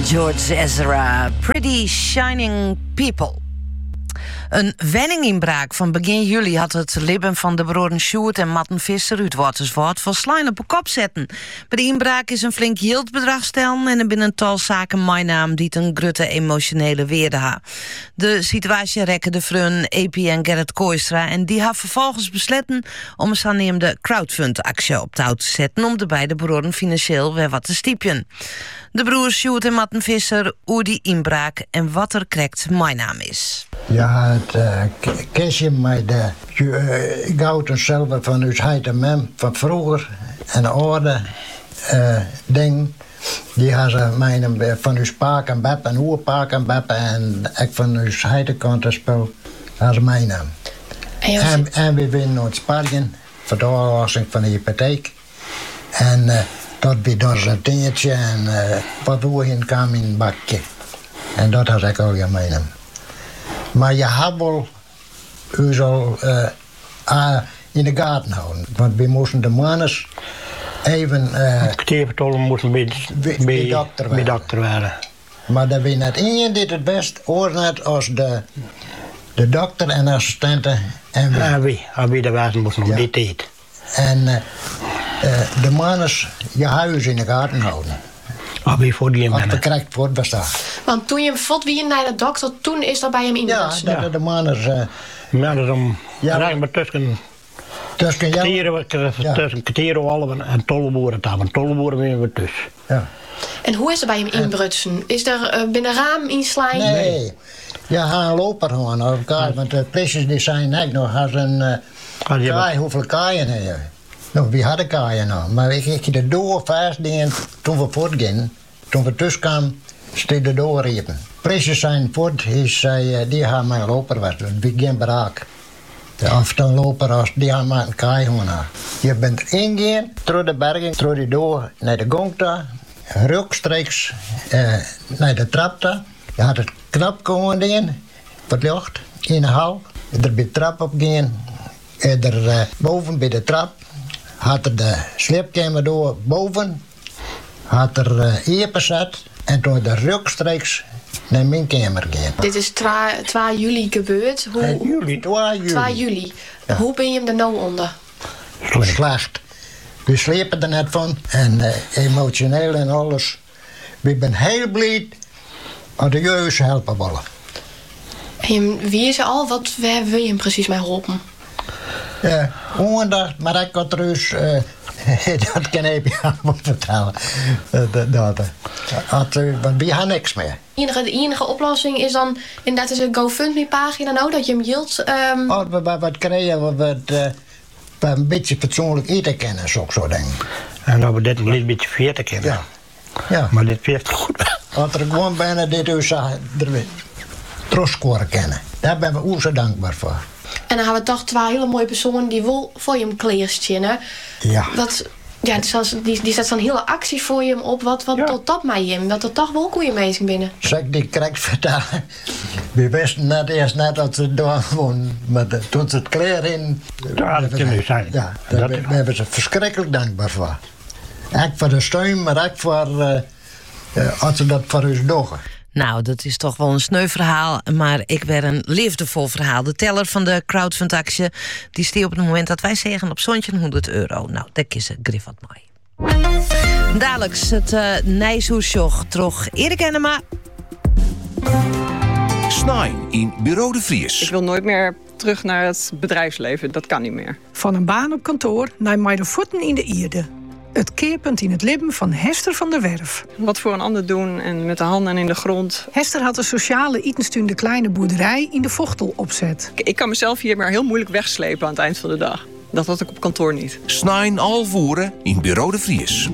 George Ezra, Pretty Shining People. Een wenninginbraak van begin juli had het lippen van de broeren Sjoerd en Matten Visser uit Waterswoord voor slijn op de kop zetten. Bij de inbraak is een flink jildbedrag stellen en er binnen tal zaken mijnaam die een grutte emotionele weerde ha. De situatie rekken de frun Epi en Gerrit Kooistra en die hebben vervolgens besloten om een aannemende crowdfund-actie op touw te zetten om de beide broeren financieel weer wat te stiepjen. De broers Sjoerd en Matten Visser hoe die inbraak en wat er correct mijnaam is. Ja, het kistje met de goud en zilver van uw heid en mem van vroeger en de oude ding. Die had ze mijn van uw paak en bep en oerpaak en bep en ik van uw heidenkant spul had ze mijn naam. En we winnen ons Spanje voor de aflossing van de hypotheek. En dat we door zijn dingetje en wat oorheen kwam in een bakje. En dat had ik ook aan mijn naam. Maar je hebt wel u zal in de gaten houden. Want we moesten de mannen even... Kwartiervertollen moesten bij dokter werden. Maar dat we net één dit het best oornet als de dokter en assistenten en wie. En wie de waren moesten op die tijd. En de mannen je huis in de gaten houden. Wie voor die als het correct voor het bestaan. Want toen je hem vond wie naar de dokter, toen is dat bij hem ingebracht. Ja, de mannen... Ja, dan rijden we tussen kwartieren en tolboeren daar. Want tolboeren winnen we tussen. Ja. En hoe is het bij hem inbrutsen? Is er binnen raam inslaan? Nee. Ja, een loper gewoon op elkaar. Want de plisjes die zijn eigenlijk nog als een kaai. Hoeveel kaaien heb je? Nou, wie hadden kaaien nou? Maar ik ging de deur vast dingen toen we voortgingen. Toen we tussen kwamen, steed de deur riepen. Plisjes zijn voort, die gaan mijn loper was. Wie geen braak. Of dan loper als die gaan maar een kaai gewoon aan. Je bent ingegaan, door de bergen, door die deur naar de gong daar. Rukstreeks naar de trap daar. Je had het knap gewoon in, voor het licht, in de hal. Er bij de trap op gaan. Er boven bij de trap had er de sleepkamer door boven. Had er epen zet en toen de rukstreeks naar mijn kamer gaan. Dit is 2 juli gebeurd. 2 juli. Ja. Hoe ben je hem er nou onder? Slecht. We slepen er net van en emotioneel en alles. We zijn heel blij aan de jeugd helpen willen. En wie is er al? Wat wil je hem precies mee helpen? Ongedacht, maar ik had dus... dat kan ik je vertellen. Want we gaan niks meer. De enige oplossing is dan inderdaad een GoFundMe-pagina nou, dat je hem hield. Wat krijgen we een beetje fatsoenlijk eten kennen, zo dingen. En dat we dit een beetje veertig kennen. Ja. Maar dit veert goed. Als er gewoon bijna dit dus troskoren kennen. Daar ben we zo dankbaar voor. En dan hebben we toch 2 hele mooie personen die wel voor je hem kleerstjen. Ja. Die zet zo'n hele actie voor je hem op. Wat tot dat mij hem? Dat er toch wel goede mensen binnen. Zeg, die krijgt vertellen. We wisten net eerst dat ze daar woonden. Maar toen ze het kleer in... Ja, dat kan nu zijn. Ja, daar hebben ze verschrikkelijk dankbaar voor. Ook voor de steun, maar ook voor... als ze dat voor ons doen. Nou, dat is toch wel een sneu verhaal, maar ik werd een liefdevol verhaal. De teller van de crowdfundactie, die stier op het moment dat wij zeggen op zontje €100. Nou, dat is het grif wat mooi. Dadelijks het Nijshoesjoch terug Erik Enema. Snijn in Bureau de Vries. Ik wil nooit meer terug naar het bedrijfsleven, dat kan niet meer. Van een baan op kantoor naar maar de voeten in de ierde. Het keerpunt in het leven van Hester van der Werf. Wat voor een ander doen en met de handen in de grond. Hester had een sociale Itenstuinde kleine boerderij in de Vochtel opzet. Ik kan mezelf hier maar heel moeilijk wegslepen aan het eind van de dag. Dat had ik op kantoor niet. Snijn alvoeren in Bureau de Vries.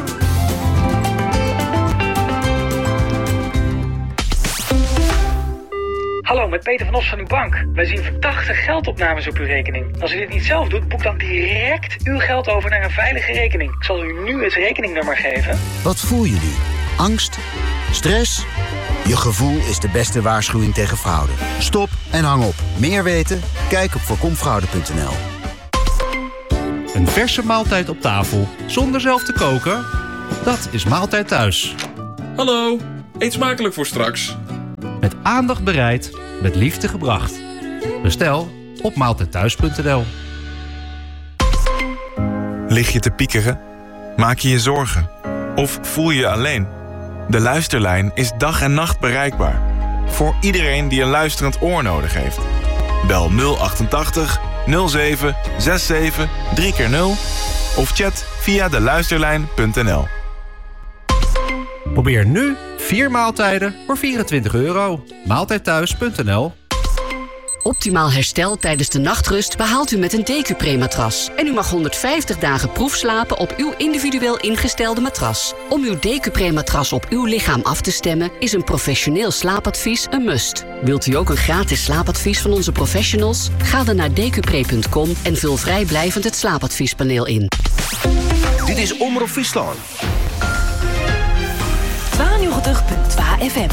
Hallo, met Peter van Os van uw bank. Wij zien verdachte geldopnames op uw rekening. Als u dit niet zelf doet, boek dan direct uw geld over naar een veilige rekening. Ik zal u nu het rekeningnummer geven. Wat voel je nu? Angst? Stress? Je gevoel is de beste waarschuwing tegen fraude. Stop en hang op. Meer weten? Kijk op voorkomfraude.nl. Een verse maaltijd op tafel, zonder zelf te koken? Dat is Maaltijd Thuis. Hallo, Eet smakelijk voor straks. Met aandacht bereid, met liefde gebracht. Bestel op maaltijdthuis.nl. Lig je te piekeren? Maak je je zorgen? Of voel je je alleen? De Luisterlijn is dag en nacht bereikbaar. Voor iedereen die een luisterend oor nodig heeft. Bel 088 07 67 3x0 of chat via deluisterlijn.nl. Probeer nu 4 maaltijden voor €24. Maaltijdthuis.nl. Optimaal herstel tijdens de nachtrust behaalt u met een Decupre-matras. En u mag 150 dagen proefslapen op uw individueel ingestelde matras. Om uw Decupre-matras op uw lichaam af te stemmen is een professioneel slaapadvies een must. Wilt u ook een gratis slaapadvies van onze professionals? Ga dan naar decupre.com en vul vrijblijvend het slaapadviespaneel in. Dit is Omroep Friesland. 92.2 FM.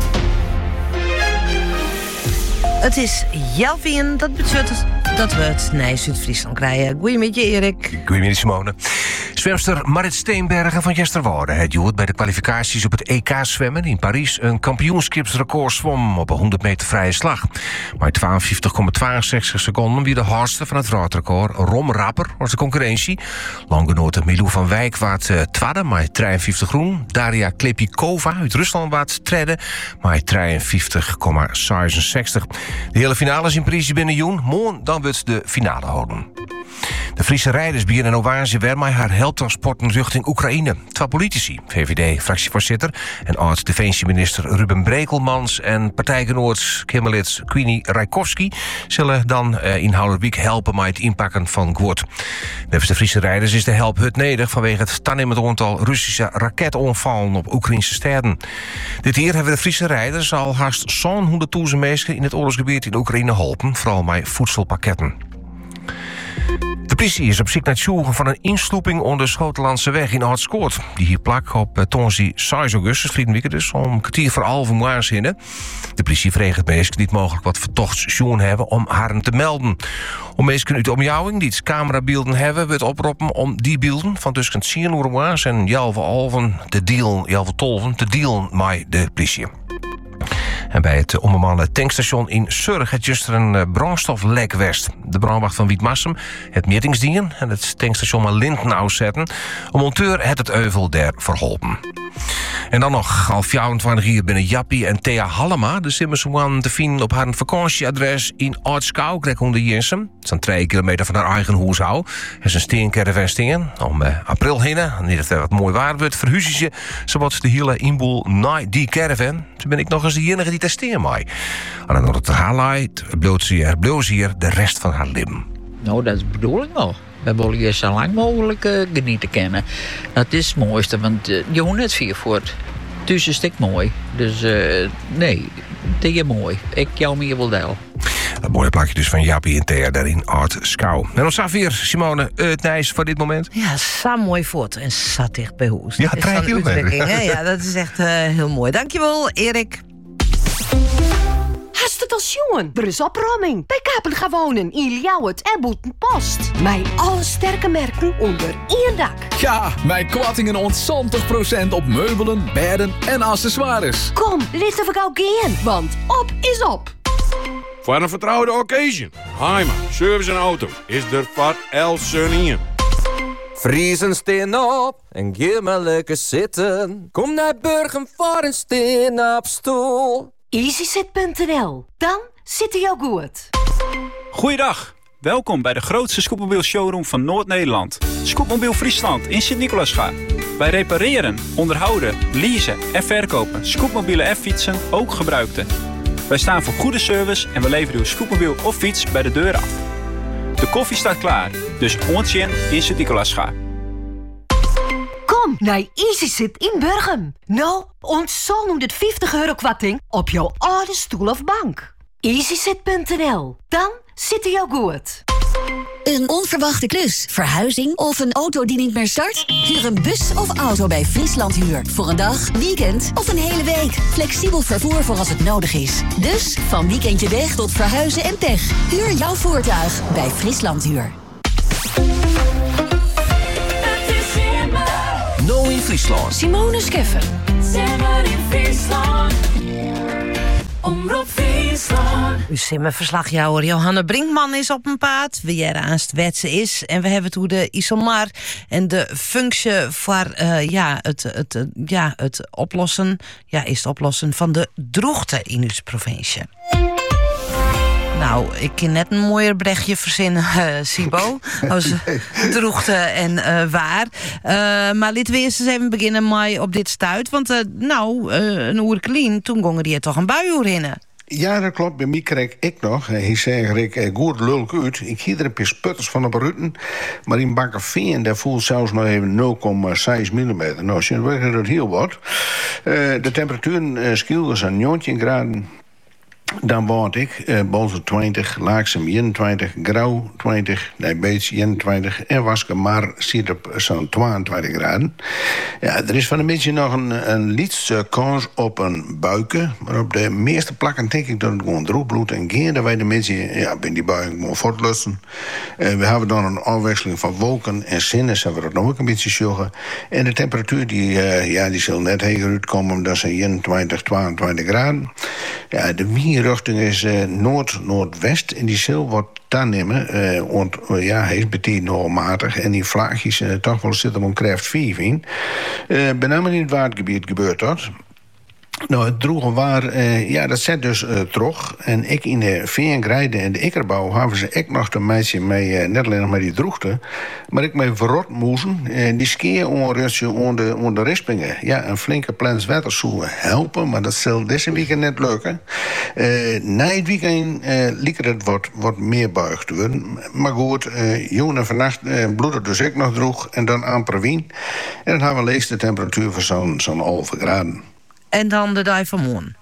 Het is Jelvien, dat betekent dat we het naar Zuid-Friesland krijgen. Goedemiddag, Erik. Goedemiddag, Simone. Zwemster Marit Steenbergen van Jesterwoude. Het joert bij de kwalificaties op het EK zwemmen in Parijs een kampioenschapsrecord zwom op een 100 meter vrije slag. Maar 52,62 seconden wie de hardste van het raadrecord. Rom Rapper was de concurrentie. Landgenote Milou van Wijk waard tweede, maar 53 groen. Daria Klepikova uit Rusland waard derde, maar 53,66. De hele finale is in Parijs binnen Joen. Morgen dan wordt de finale houden. De Friese rijders beginnen in Oase Wermai haar heldtransporten richting Oekraïne. Twee politici, VVD-fractievoorzitter en oud-defensieminister Ruben Brekelmans en partijgenoot Kimmerlid Queenie Rijkowski zullen dan in Houderbeek helpen met het inpakken van Gwort. Nevens de Friese rijders is de help hut nedig vanwege het toenemend aantal Russische raketonvallen op Oekraïnse steden. Dit jaar hebben de Friese rijders al haast zo'n 100.000 mensen in het oorlogsgebied in Oekraïne geholpen, vooral met voedselpakketten. De politie is op zoek naar het zoeken van een insloeping onder de Schotenlandse weg in Oudskoort. Die hier plak op tonsie 6 augustus, vliegen dus, om kwartier voor 11 uur zinnen. De politie vreegt mensen die het mogelijk wat vertochts zien hebben om haar te melden. Om mensen uit de omjouwing die het camerabeelden hebben, wordt oproepen om die beelden van tussen 10 uur en 11 te dealen met de politie. En bij het onbemande tankstation in Surg het juist een brandstoflek west. De brandwacht van Wietmassum, het mettingsdien en het tankstation maar Linten uitzetten. Een monteur het euvel der verholpen. En dan nog, al 24 uur binnen Jappie en Thea Hallema. De Simmersman te vinden op haar vakantieadres in Oudskouw, krek onder Jensem. Het is 2 kilometer van haar eigen huishou. Er is een steencaravan stingen. Om april heen, wanneer het wat mooi waar wordt, verhuizen ze zowat de hele inboel naar die caravan. Toen ben ik nog eens de enige die testeer mij. En dan het haarlijt, bloot ze hier de rest van haar lippen. Nou, dat is de bedoeling wel. We willen je zo lang mogelijk genieten kennen. Dat is het mooiste, want je hoort net vier voort. Dus is het mooi. Dus nee, dat is mooi. Ik jou meer wil delen. Dat mooie plakje dus van Jappie en Thea daar in Oudskouw. En ons weer, Simone, het Nijs voor dit moment. Ja, zo mooi voort en zat dicht bij Hoes. Ja, krijg je uitdrukking. Ja, dat is echt heel mooi. Dankjewel, Erik. Hast het als jongen? Er is opruiming. Bij Kapen gaan wonen in Ljouwert en Boetenpost. Mijn alle sterke merken onder één dak. Ja, mijn kwattingen ontzo'n 20% op meubelen, bedden en accessoires. Kom, laten we gauw gaan, want op is op. Voor een vertrouwde occasion. Heima, service en auto is er voor Elsen in. Friesen steen op en ga maar lekker zitten. Kom naar Burgum voor een steen op stoel. EasyZet.nl, dan zit hij al goed. Goeiedag, welkom bij de grootste scootmobiel showroom van Noord-Nederland. Scootmobiel Friesland in Sint-Nicolaasga. Wij repareren, onderhouden, leasen en verkopen scootmobielen en fietsen, ook gebruikte. Wij staan voor goede service en we leveren uw scootmobiel of fiets bij de deur af. De koffie staat klaar, dus ontje in Sint-Nicolaasga. Kom naar EasyZet in Burgum. Nou, ontzo'n €150 kwatting op jouw oude stoel of bank. EasyZet.nl, dan zit hij al goed. Een onverwachte klus, verhuizing of een auto die niet meer start? Huur een bus of auto bij Friesland Huur. Voor een dag, weekend of een hele week. Flexibel vervoer voor als het nodig is. Dus van weekendje weg tot verhuizen en pech. Huur jouw voertuig bij Friesland Huur. Nou in Friesland. Simone Skeffen. Simone in Friesland. Uw simmerverslagjouwer Johanne Brinkman is op een paard. We jaren aanst wetse is. En we hebben het hoe de Isomar en de functie voor het oplossen. Ja, is het oplossen van de droogte in uw provincie. Nou, ik kan net een mooier berichtje verzinnen, Sibo. Als droogte en waar. Maar laten we eerst eens even beginnen met op dit stuit. Want een oerkelien, toen gongen die er toch een bui in. Ja, dat klopt. Bij mij kreeg ik nog. Hij zei, ik goed lulk uit. Ik hield er een paar sputters van op Rutten. Maar in Bakkeveen, daar voelt zelfs nog even 0,6 mm. Nou, ze werken dat heel wat. De temperaturen schilderen aan 19 graden. Dan woon ik, boven 20, Laaksem 21, Grauw 20, Nijbeets 21 en Waske maar zit op zo'n 22 graden. Ja, er is van een beetje nog een lietse kans op een buiken, maar op de meeste plakken denk ik dat het gewoon droog bloedt en geen dat wij de mensen bij die buiken gewoon voortlussen. We hebben dan een afwisseling van wolken en zinnen, hebben we dat nog ook een beetje zorgen. En de temperatuur die zal net hoger uitkomen, dat zijn 21, 22 graden. Ja, de windrichting is noord-noordwest en die zal wat aannemen. Want hij is betekent nogal matig en die vlaagjes toch wel zitten om kracht 4 in. Benamelijk in het waardgebied gebeurt dat. Nou, het droege waar, dat zet dus terug. En ik in de Veengrijden en de Ikkerbouw hebben ze ook nog een meisje mee, net alleen nog met die droogte. Maar ik met verrot moesten, die skeer onder de rispingen. Ja, een flinke plans wetter zou helpen, maar dat zal deze weekend net lukken. Na het weekend liep het wat meer buigd worden. Maar goed, jongen en vannacht bloedt het dus ook nog droeg en dan amper wien. En dan hebben we leest de temperatuur van zo'n 11 graden. En dan de dag van morgen.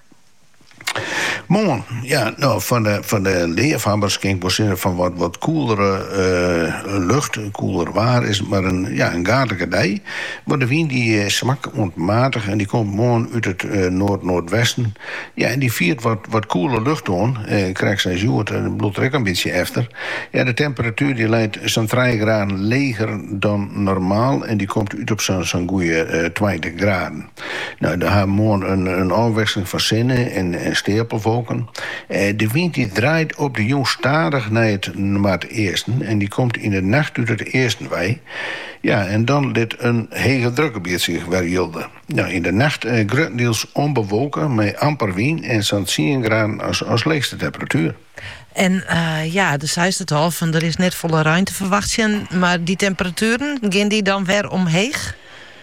Morgen, ja, nou, van de leerfabbers kan ik wel zeggen van wat koelere lucht, koeler waar is, maar een gaarlijke dag. Maar de wind die smak ontmatig en die komt morgen uit het noordwesten. Ja, en die viert wat koeler lucht aan. Krijgt zijn zoet en het bloedt er ook een beetje efter. Ja, de temperatuur die leidt zo'n 3 graden leger dan normaal en die komt uit op zo'n goede 20 graden. Nou, daar hebben we morgen een afwisseling van zinnen en stapelvolken. De wind die draait op de jong stadig naar het eerste. En die komt in de nacht uit het eerste wij. Ja, en dan dit een hege drukgebied zich verhielden. Nou, in de nacht grotendeels onbewolken met amper wind en zo'n 10 graden als leegste temperatuur. En dus zei het al, van er is net volle ruimte verwacht. Maar die temperaturen, gaan die dan weer omheeg?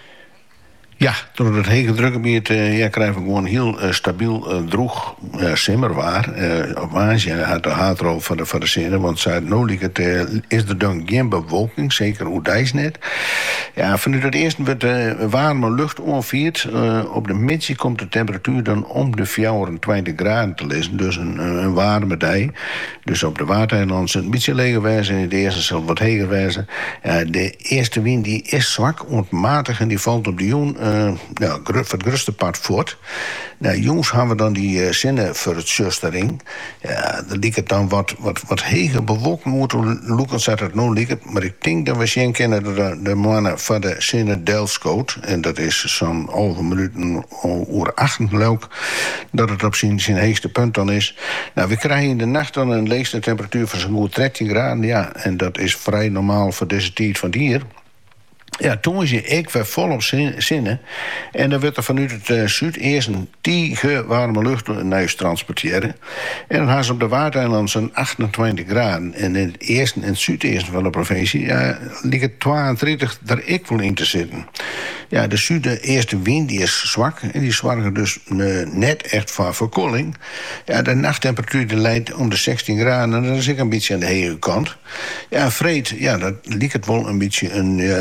Ja, door het hege drukgebied krijgen we gewoon heel stabiel droeg simmerwaar. Op Azië had de haatrol van de zinnen, want is er dan geen bewolking, zeker hoe dijs net. Ja, vanuit het eerste wordt warme lucht onvierd. Op de middag komt de temperatuur dan om de 24 graden te lezen, dus een warme dag. Dus op de Waardeiland een beetje leger wijzen en in de eerste zal wat heger wijzen. De eerste wind die is zwak, ontmatig en die valt op de jong. Voor het grootste part voort. Nou, jongens hebben we dan die zinnen voor het zustering. Ja, dan liep het dan wat hege bewolking moeten loeken, zat het nou liep het. Maar ik denk dat we zien kennen de mannen van de zinnen Delscoot. En dat is zo'n 11 minuten uur 8 leuk. Dat het op zijn heegste punt dan is. Nou, we krijgen in de nacht dan een leegste temperatuur van zo'n 13 graden. Ja, en dat is vrij normaal voor deze tijd van het hier. Ja, toen is ik weer volop zinnen. En dan werd er vanuit het zuidesten die warme lucht naar huis transporteren. En dan gaan ze op de Waardeiland zo'n 28 graden. En in het eerste en het zuidesten van de provincie ligt het 32 daar ik wil in te zitten. Ja, de zuideerste wind die is zwak. En die zorgen dus net echt voor verkoeling. Ja, de nachttemperatuur die leidt om de 16 graden. En dat is ik een beetje aan de hege kant. Ja, vreed, dat ligt het wel een beetje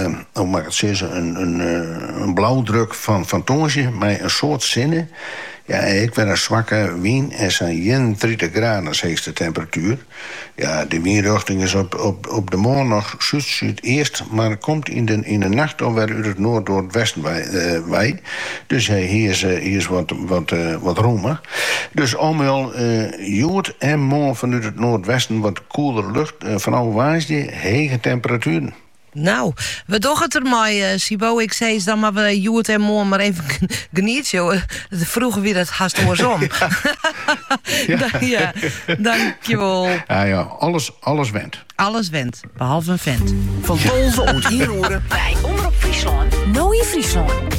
een blauwdruk van tongetje met een soort zinnen. Ja, ik ben een zwakke wind en zo'n 31 graden als heegste temperatuur. Ja, de windrichting is op de morgen nog zuid-zuideerst, maar komt in de nacht alweer uit het noord-noordwesten wij. Dus hier is wat roemer. Dus allemaal jood en morgen vanuit het noordwesten wat koelere lucht. Vanaf Waasje hege temperaturen. Nou, we doen het er maar, Sibo. Ik zei dan maar we joet en mooi maar even geniet, joh. Vroeger weer dat haast oorsom. Ja, dankjewel. Ja, alles went. Alles went, behalve een vent. Van Dolve ont hier horen bij Omroep Friesland. Nooie Friesland.